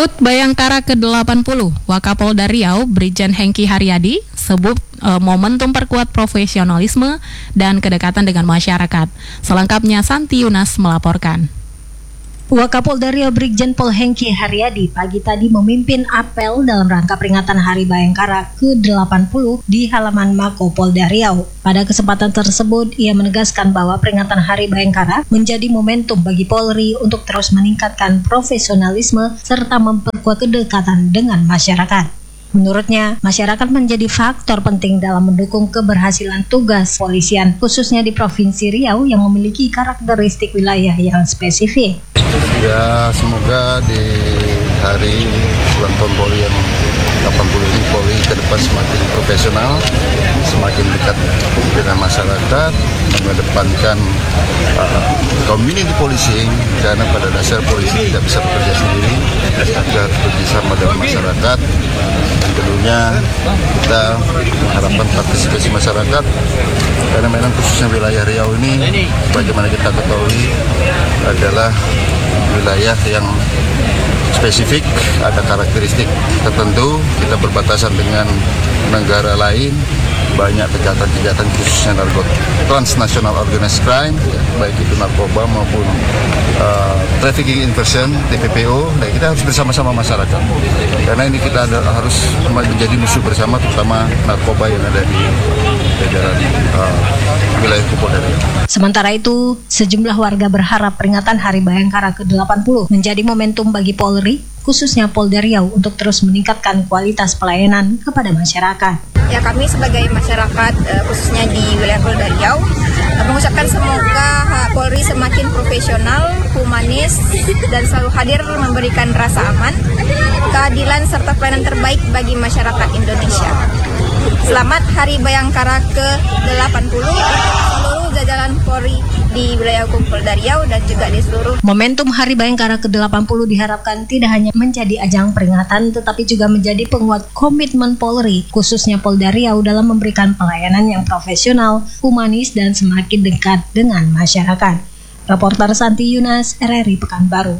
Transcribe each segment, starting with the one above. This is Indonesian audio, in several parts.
HUT Bayangkara ke-80, Wakapolda Riau Brigjen Hengki Haryadi sebut momentum perkuat profesionalisme dan kedekatan dengan masyarakat. Selengkapnya Santi Yunas melaporkan. Wakapolda Riau Brigjen Pol Hengki Haryadi pagi tadi memimpin apel dalam rangka peringatan Hari Bayangkara ke-80 di halaman Mako Polda Riau. Pada kesempatan tersebut, ia menegaskan bahwa peringatan Hari Bayangkara menjadi momentum bagi Polri untuk terus meningkatkan profesionalisme serta memperkuat kedekatan dengan masyarakat. Menurutnya, masyarakat menjadi faktor penting dalam mendukung keberhasilan tugas polisian, khususnya di Provinsi Riau yang memiliki karakteristik wilayah yang spesifik. Ya, semoga di hari ulang tahun Polri yang 80 ini Polri ke depan semakin profesional, semakin dekat dengan masyarakat, mengedepankan community policing, karena pada dasar polisi tidak bisa bekerja sendiri, kita harus bekerjasama dengan masyarakat. Dan tentunya kita mengharapkan partisipasi masyarakat, karena memang khususnya wilayah Riau ini, bagaimana kita ketahui, adalah wilayah yang spesifik, ada karakteristik tertentu, kita berbatasan dengan negara lain, banyak kejahatan-kejahatan khususnya transnational organized crime, baik itu narkoba maupun trafficking in person, TPPO. Nah, kita harus bersama-sama masyarakat, karena ini kita harus menjadi musuh bersama, terutama narkoba yang ada di jajaran wilayah Polda Riau. Sementara itu, sejumlah warga berharap peringatan Hari Bayangkara ke-80 menjadi momentum bagi Polri, khususnya Polda Riau, untuk terus meningkatkan kualitas pelayanan kepada masyarakat. Ya, kami sebagai masyarakat khususnya di wilayah Polda Riau mengucapkan semoga Polri semakin profesional, humanis, dan selalu hadir memberikan rasa aman, keadilan, serta pelayanan terbaik bagi masyarakat Indonesia. Selamat Hari Bayangkara ke-80 seluruh jajaran Polri di wilayah hukum Polda Riau dan juga di seluruh. Momentum Hari Bayangkara ke-80 diharapkan tidak hanya menjadi ajang peringatan, tetapi juga menjadi penguat komitmen Polri, khususnya Polda Riau, dalam memberikan pelayanan yang profesional, humanis, dan semakin dekat dengan masyarakat. Reporter Santi Yunas, RRI Pekanbaru.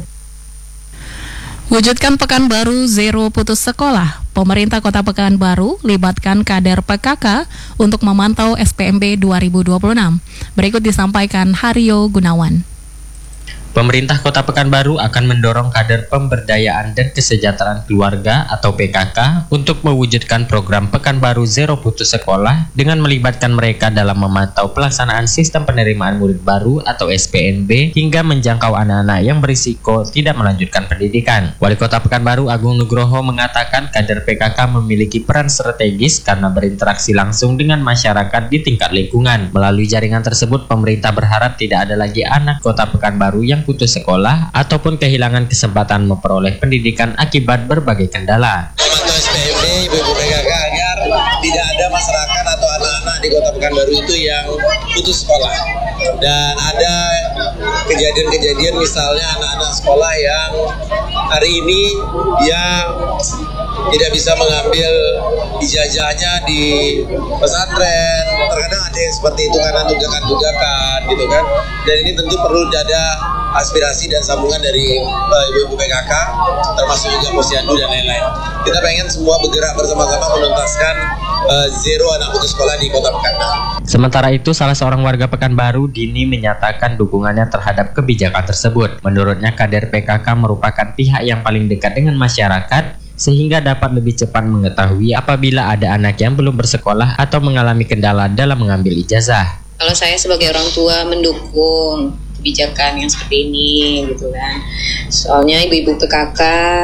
Wujudkan Pekanbaru Zero Putus Sekolah. Pemerintah Kota Pekanbaru libatkan kader PKK untuk memantau SPMB 2026. Berikut disampaikan Haryo Gunawan. Pemerintah Kota Pekanbaru akan mendorong kader pemberdayaan dan kesejahteraan keluarga atau PKK untuk mewujudkan program Pekanbaru Zero Putus Sekolah dengan melibatkan mereka dalam memantau pelaksanaan sistem penerimaan murid baru atau SPNB hingga menjangkau anak-anak yang berisiko tidak melanjutkan pendidikan. Wali Kota Pekanbaru Agung Nugroho mengatakan kader PKK memiliki peran strategis karena berinteraksi langsung dengan masyarakat di tingkat lingkungan. Melalui jaringan tersebut, pemerintah berharap tidak ada lagi anak Kota Pekanbaru yang putus sekolah ataupun kehilangan kesempatan memperoleh pendidikan akibat berbagai kendala. Memantau SPMB ibu-ibu PKK agar tidak ada masyarakat atau anak-anak di Kota Pekanbaru itu yang putus sekolah. Dan ada kejadian-kejadian misalnya anak-anak sekolah yang hari ini dia tidak bisa mengambil ijazahnya di pesantren. Terkadang ada yang seperti itu karena tugakan gitu kan. Dan ini tentu perlu ada aspirasi dan sambungan dari ibu-ibu PKK, termasuk juga Posyandu dan lain-lain. Kita pengen semua bergerak bersama-sama menuntaskan zero anak putus sekolah di Kota Pekanbaru. Sementara itu, salah seorang warga Pekanbaru, Dini, menyatakan dukungannya terhadap kebijakan tersebut. Menurutnya, kader PKK merupakan pihak yang paling dekat dengan masyarakat, sehingga dapat lebih cepat mengetahui apabila ada anak yang belum bersekolah atau mengalami kendala dalam mengambil ijazah. Kalau saya sebagai orang tua mendukung kebijakan yang seperti ini gitu kan. Soalnya ibu-ibu PKK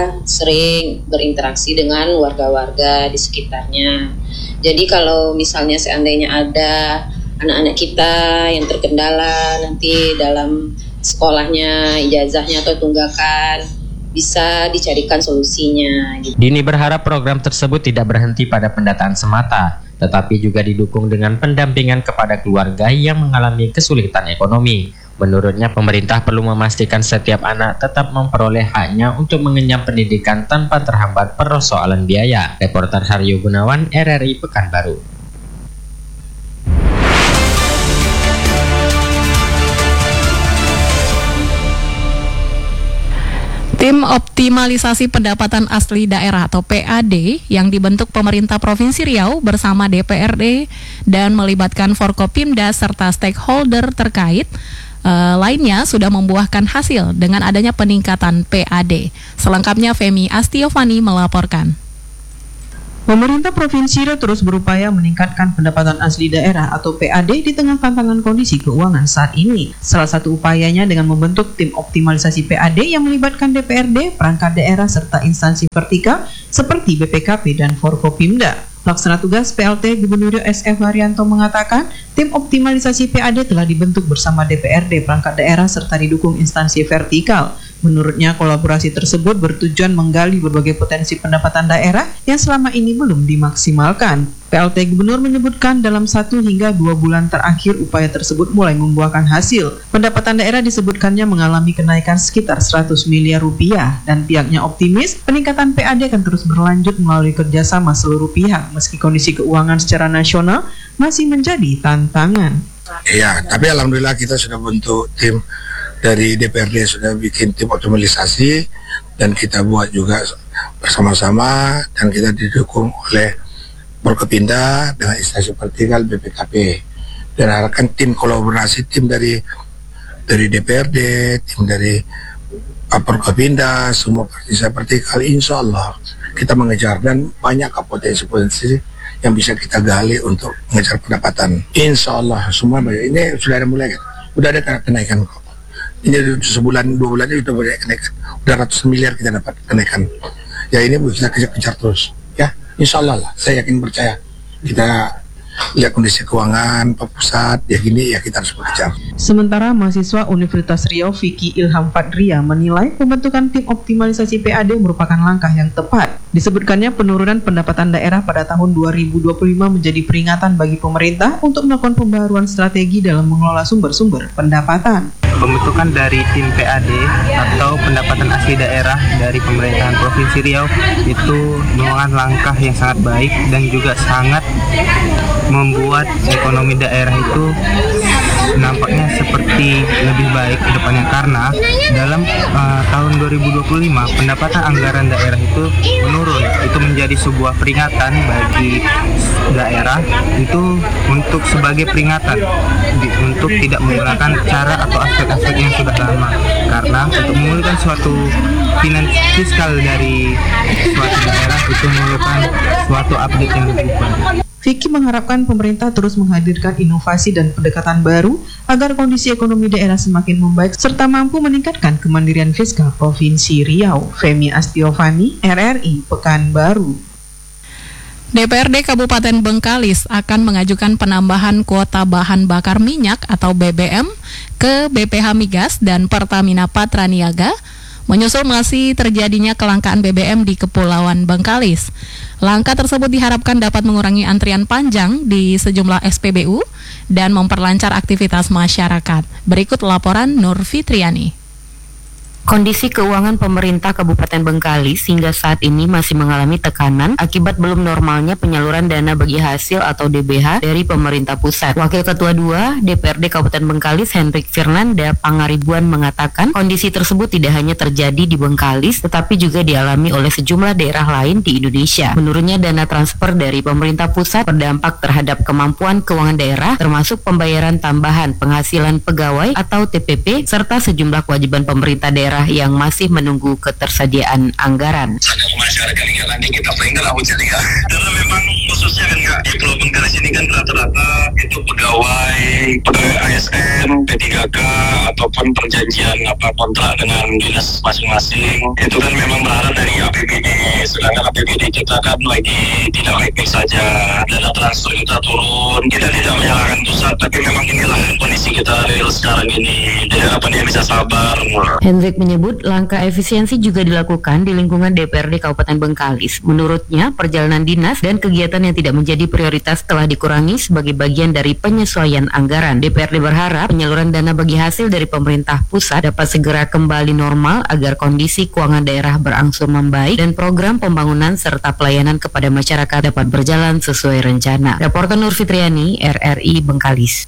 sering berinteraksi dengan warga-warga di sekitarnya. Jadi kalau misalnya seandainya ada anak-anak kita yang terkendala nanti dalam sekolahnya, ijazahnya atau tunggakan, bisa dicarikan solusinya gitu. Dini berharap program tersebut tidak berhenti pada pendataan semata, tetapi juga didukung dengan pendampingan kepada keluarga yang mengalami kesulitan ekonomi. Menurutnya, pemerintah perlu memastikan setiap anak tetap memperoleh haknya untuk mengenyam pendidikan tanpa terhambat persoalan biaya. Reporter Haryo Gunawan, RRI Pekanbaru. Tim Optimalisasi Pendapatan Asli Daerah atau PAD yang dibentuk pemerintah Provinsi Riau bersama DPRD dan melibatkan Forkopimda serta stakeholder terkait lainnya sudah membuahkan hasil dengan adanya peningkatan PAD. Selengkapnya Femi Astiovani melaporkan. Pemerintah Provinsi Riau terus berupaya meningkatkan pendapatan asli daerah atau PAD di tengah tantangan kondisi keuangan saat ini. Salah satu upayanya dengan membentuk tim optimalisasi PAD yang melibatkan DPRD, perangkat daerah, serta instansi vertikal seperti BPKP dan Forkopimda. Pelaksana tugas PLT Gubernur Riau SF Haryanto mengatakan, tim optimalisasi PAD telah dibentuk bersama DPRD, perangkat daerah, serta didukung instansi vertikal. Menurutnya, kolaborasi tersebut bertujuan menggali berbagai potensi pendapatan daerah yang selama ini belum dimaksimalkan. PLT Gubernur menyebutkan dalam 1 hingga 2 bulan terakhir upaya tersebut mulai membuahkan hasil. Pendapatan daerah disebutkannya mengalami kenaikan sekitar 100 miliar rupiah dan pihaknya optimis peningkatan PAD akan terus berlanjut melalui kerjasama seluruh pihak meski kondisi keuangan secara nasional masih menjadi tantangan. Ya, tapi alhamdulillah kita sudah bentuk tim dari DPRD, sudah bikin tim optimalisasi dan kita buat juga bersama-sama dan kita didukung oleh Forkopimda dengan instansi vertikal BPKP dan harapkan tim kolaborasi, tim dari DPRD, tim dari Forkopimda, semua instansi vertikal, insya Allah kita mengejar dan banyak potensi-potensi yang bisa kita gali untuk mengejar pendapatan. Insya Allah semua banyak. Ini sudah ada mulai, udah ada kenaikan kok. Ini sebulan 2 bulan itu udah banyak kenaikan, udah ratusan miliar kita dapat kenaikan. Ya ini kita kejar terus. Ya, insya Allah lah, saya yakin percaya. Kita lihat kondisi keuangan Pak Pusat, ya gini ya kita harus bekerja. Sementara mahasiswa Universitas Riau Vicky Ilham Fadria menilai pembentukan tim optimalisasi PAD merupakan langkah yang tepat. Disebutkannya penurunan pendapatan daerah pada tahun 2025 menjadi peringatan bagi pemerintah untuk melakukan pembaharuan strategi dalam mengelola sumber-sumber pendapatan. Pembentukan dari tim PAD atau pendapatan asli daerah dari pemerintahan Provinsi Riau itu merupakan langkah yang sangat baik dan juga sangat membuat ekonomi daerah itu nampaknya seperti lebih baik ke depannya karena dalam tahun 2025 pendapatan anggaran daerah itu menurun. Itu menjadi sebuah peringatan bagi daerah itu untuk sebagai peringatan untuk tidak menggunakan cara atau aspek-aspek yang sudah lama karena untuk memulihkan suatu finansi fiskal dari suatu daerah itu memerlukan suatu update yang lebih baik. Vicky mengharapkan pemerintah terus menghadirkan inovasi dan pendekatan baru agar kondisi ekonomi daerah semakin membaik serta mampu meningkatkan kemandirian fiskal Provinsi Riau. Femi Astiovani, RRI Pekanbaru. DPRD Kabupaten Bengkalis akan mengajukan penambahan kuota bahan bakar minyak atau BBM ke BPH Migas dan Pertamina Patraniaga menyusul masih terjadinya kelangkaan BBM di Kepulauan Bengkalis. Langkah tersebut diharapkan dapat mengurangi antrian panjang di sejumlah SPBU dan memperlancar aktivitas masyarakat. Berikut laporan Nur Fitriani. Kondisi keuangan pemerintah Kabupaten Bengkalis hingga saat ini masih mengalami tekanan akibat belum normalnya penyaluran dana bagi hasil atau DBH dari pemerintah pusat. Wakil Ketua 2 DPRD Kabupaten Bengkalis Hendrik Firnanda Pangaribuan mengatakan kondisi tersebut tidak hanya terjadi di Bengkalis tetapi juga dialami oleh sejumlah daerah lain di Indonesia. Menurutnya dana transfer dari pemerintah pusat berdampak terhadap kemampuan keuangan daerah termasuk pembayaran tambahan penghasilan pegawai atau TPP serta sejumlah kewajiban pemerintah daerah yang masih menunggu ketersediaan anggaran. Sadar masyarakat nanti kita pengen hujan ya. Karena memang khususnya kan nggak di Pulau Bengkalis ini kan rata-rata itu pegawai ASN, P3K ataupun perjanjian kontrak dengan dinas masing-masing. Itu kan memang berharap dari APBD. Sedangkan APBD kita kan lagi tidak baik-baik saja. Dana transfer kita turun. Kita tidak menyalahkan pusat, tapi memang inilah kondisi kita real sekarang ini. Jadi apa dia bisa sabar. Hendrik menyebut langkah efisiensi juga dilakukan di lingkungan DPRD Kabupaten Bengkalis. Menurutnya, perjalanan dinas dan kegiatan yang tidak menjadi prioritas telah dikurangi sebagai bagian dari penyesuaian anggaran. DPRD berharap penyaluran dana bagi hasil dari pemerintah pusat dapat segera kembali normal agar kondisi keuangan daerah berangsur membaik dan program pembangunan serta pelayanan kepada masyarakat dapat berjalan sesuai rencana. Reporter Nur Fitriani, RRI Bengkalis.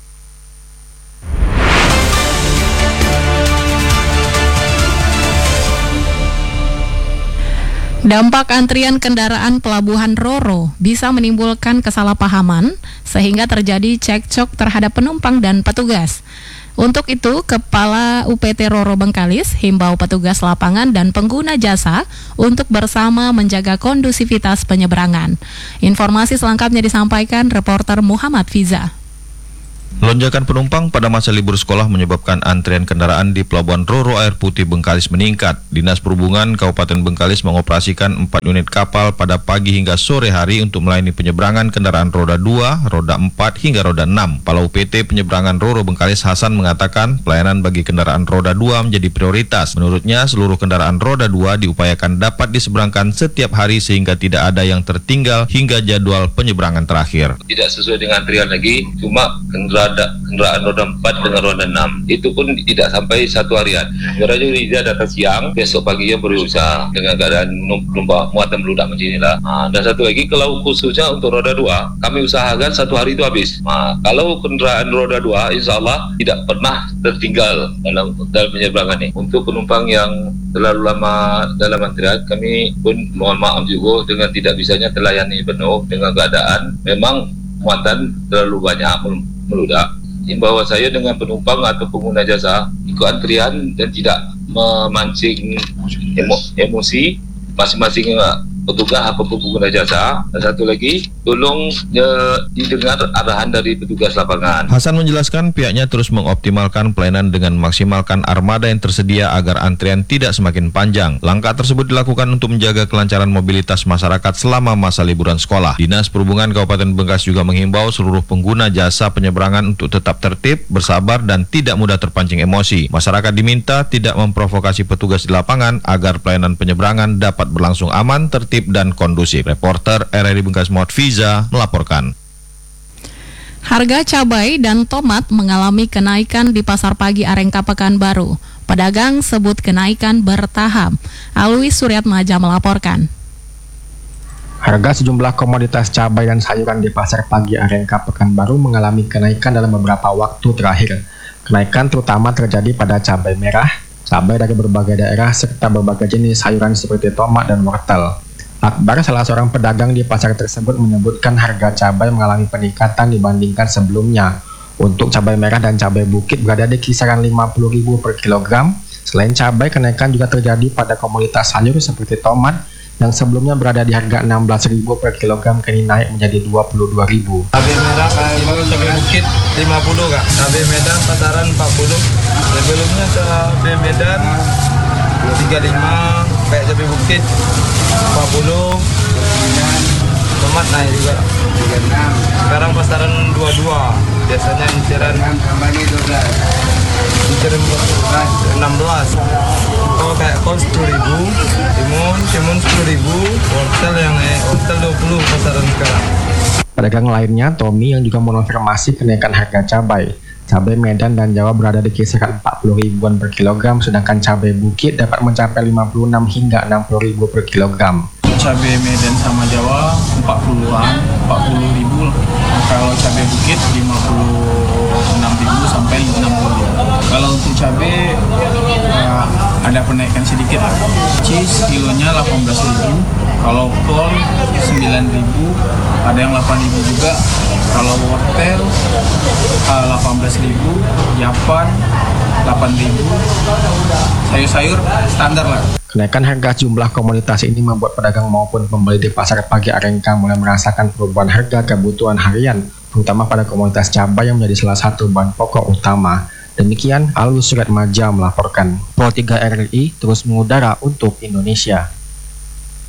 Dampak antrian kendaraan pelabuhan Roro bisa menimbulkan kesalahpahaman sehingga terjadi cekcok terhadap penumpang dan petugas. Untuk itu, Kepala UPT Roro Bengkalis himbau petugas lapangan dan pengguna jasa untuk bersama menjaga kondusivitas penyeberangan. Informasi selengkapnya disampaikan reporter Muhammad Fiza. Lonjakan penumpang pada masa libur sekolah menyebabkan antrian kendaraan di Pelabuhan Roro Air Putih Bengkalis meningkat. Dinas Perhubungan Kabupaten Bengkalis mengoperasikan 4 unit kapal pada pagi hingga sore hari untuk melayani penyeberangan kendaraan roda 2, roda 4 hingga roda 6. Kepala UPT Penyeberangan Roro Bengkalis Hasan mengatakan pelayanan bagi kendaraan roda 2 menjadi prioritas. Menurutnya, seluruh kendaraan roda 2 diupayakan dapat diseberangkan setiap hari sehingga tidak ada yang tertinggal hingga jadwal penyeberangan terakhir. Tidak sesuai dengan antrian lagi, cuma kendaraan roda 4 dengan roda 6 itu pun tidak sampai satu harian. Dia datang siang, besok paginya berusaha dengan keadaan muatan meludak macam inilah. Dan satu lagi, kalau khususnya untuk roda 2 kami usahakan satu hari itu habis. Kalau kendaraan roda 2 insya Allah tidak pernah tertinggal dalam penyeberangan ini. Untuk penumpang yang terlalu lama dalam antrian, kami pun mohon maaf juga dengan tidak bisanya terlayani penuh dengan keadaan memang muatan terlalu banyak meludak. Himbauan saya dengan penumpang atau pengguna jasa ikut antrian dan tidak memancing emosi masing-masing petugas atau pengguna jasa. Dan satu lagi, tolong didengar arahan dari petugas lapangan. Hasan menjelaskan pihaknya terus mengoptimalkan pelayanan dengan memaksimalkan armada yang tersedia agar antrian tidak semakin panjang. Langkah tersebut dilakukan untuk menjaga kelancaran mobilitas masyarakat selama masa liburan sekolah. Dinas Perhubungan Kabupaten Bengkalis juga menghimbau seluruh pengguna jasa penyeberangan untuk tetap tertib, bersabar, dan tidak mudah terpancing emosi. Masyarakat diminta tidak memprovokasi petugas di lapangan agar pelayanan penyeberangan dapat berlangsung aman, tertib, dan kondusif. Reporter RRI Bengkalis Muhammad Fiza melaporkan. Harga cabai dan tomat mengalami kenaikan di Pasar Pagi Arengka Pekanbaru. Pedagang sebut kenaikan bertahap. Alwi Suryatmaja melaporkan. Harga sejumlah komoditas cabai dan sayuran di Pasar Pagi Arengka Pekanbaru mengalami kenaikan dalam beberapa waktu terakhir. Kenaikan terutama terjadi pada cabai merah, cabai dari berbagai daerah, serta berbagai jenis sayuran seperti tomat dan wortel. Akbar, salah seorang pedagang di pasar tersebut, menyebutkan harga cabai mengalami peningkatan dibandingkan sebelumnya. Untuk cabai merah dan cabai bukit berada di kisaran Rp50.000 per kilogram. Selain cabai, kenaikan juga terjadi pada komoditas sayur seperti tomat yang sebelumnya berada di harga Rp16.000 per kilogram kini naik menjadi Rp22.000. Cabai merah cabai bukit 50 Kak. Cabai Medan pasaran 40. Sebelumnya cabai Medan 35, kayak cabai bukit 40, tomat naik juga 36. Sekarang pasaran 22, biasanya inceran 16. Kalau kayak kol 10.000, timun 10.000, wortel yang wortel 20 pasaran sekarang. Pedagang lainnya, Tommy, yang juga mengonfirmasi kenaikan harga cabai. Cabai Medan dan Jawa berada di kisaran 40 ribuan per kilogram, sedangkan cabai bukit dapat mencapai 56 hingga 60 ribu per kilogram. Cabai Medan sama Jawa 40-an, 40 ribu. Kalau cabai bukit 56 ribu sampai 60 ribu. Kalau untuk cabai ada penaikan sedikit. Cheese kilonya 18 ribu. Kalau kol 9 ribu, ada yang 8 ribu juga. Kalau wortel 18.000, Japan 8.000, sayur-sayur standar lah. Kenaikan harga jumlah komoditas ini membuat pedagang maupun pembeli di Pasar Pagi Arengka mulai merasakan perubahan harga kebutuhan harian, terutama pada komoditas cabai yang menjadi salah satu bahan pokok utama. Demikian, Alwi Suryatmaja melaporkan. Pro 3 RRI terus mengudara untuk Indonesia.